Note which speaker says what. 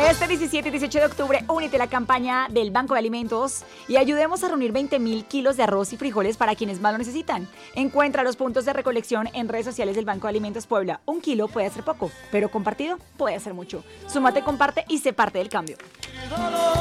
Speaker 1: Este 17 y 18 de octubre, únete a la campaña del Banco de Alimentos y ayudemos a reunir 20.000 kilos de arroz y frijoles para quienes más lo necesitan. Encuentra los puntos de recolección en redes sociales del Banco de Alimentos Puebla. 1 kilo puede ser poco, pero compartido puede ser mucho. Súmate, comparte y sé parte del cambio.